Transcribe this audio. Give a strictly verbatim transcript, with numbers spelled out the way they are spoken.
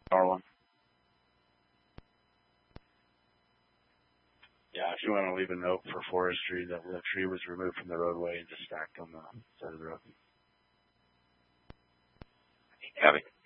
R one. Yeah, if you want to leave a note for forestry that the tree was removed from the roadway and just stacked on the side of the road. Copy.